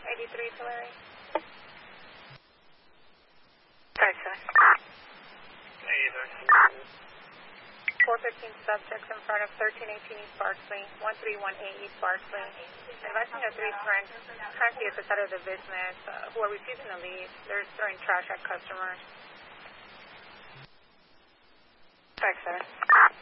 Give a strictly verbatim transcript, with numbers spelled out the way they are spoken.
eighty-three Tulare. Five seven. Hey there. four fifteen subjects in front of thirteen eighteen East Barkley, one three one eight East Barkley. Advising the three friends currently at the side of the business uh, who are refusing to leave. They're throwing trash at customers. Five seven.